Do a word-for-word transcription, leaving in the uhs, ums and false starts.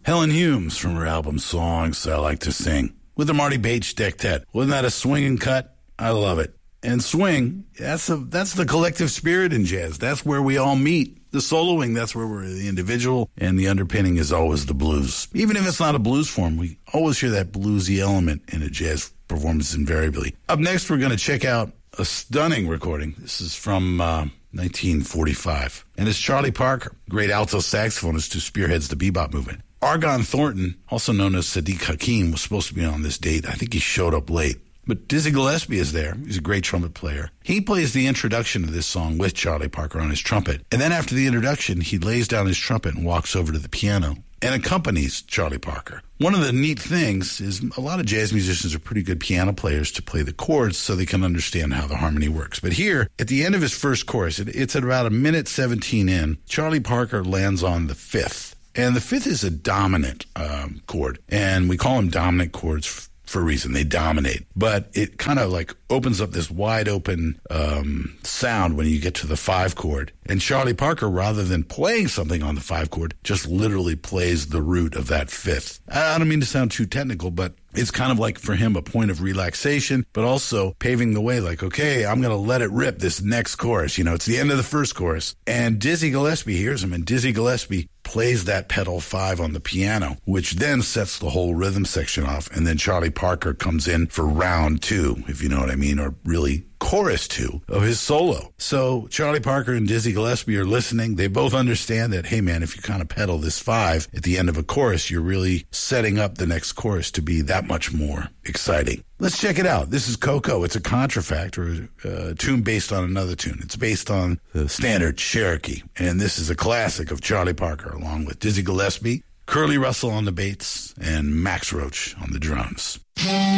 Helen Humes from her album Songs I Like to Sing with the Marty Bates Dectet. Wasn't that a swinging cut? I love it. And swing, that's a, that's the collective spirit in jazz. That's where we all meet. The soloing, that's where we're the individual, and the underpinning is always the blues. Even if it's not a blues form, we always hear that bluesy element in a jazz performance invariably. Up next, we're going to check out a stunning recording. This is from uh, nineteen forty-five, and it's Charlie Parker, great alto saxophonist who spearheads the bebop movement. Argon Thornton, also known as Sadiq Hakim, was supposed to be on this date. I think he showed up late. But Dizzy Gillespie is there. He's a great trumpet player. He plays the introduction to this song with Charlie Parker on his trumpet. And then after the introduction, he lays down his trumpet and walks over to the piano and accompanies Charlie Parker. One of the neat things is a lot of jazz musicians are pretty good piano players to play the chords so they can understand how the harmony works. But here, at the end of his first chorus, it, it's at about a minute seventeen in, Charlie Parker lands on the fifth. And the fifth is a dominant um, chord. And we call them dominant chords f- for a reason. They dominate. But it kind of like opens up this wide open um, sound when you get to the five chord. And Charlie Parker, rather than playing something on the five chord, just literally plays the root of that fifth. I don't mean to sound too technical, but it's kind of like for him a point of relaxation, but also paving the way like, okay, I'm going to let it rip this next chorus. You know, it's the end of the first chorus. And Dizzy Gillespie hears him, and Dizzy Gillespie plays that pedal five on the piano, which then sets the whole rhythm section off. And then Charlie Parker comes in for round two, if you know what I mean, or really chorus two of his solo. So Charlie Parker and Dizzy Gillespie are listening. They both understand that, hey man, if you kind of pedal this five at the end of a chorus, you're really setting up the next chorus to be that much more exciting. Let's check it out. This is Coco. It's a contrafact, or a tune based on another tune. It's based on the standard Cherokee. And this is a classic of Charlie Parker, along with Dizzy Gillespie, Curly Russell on the bass, and Max Roach on the drums.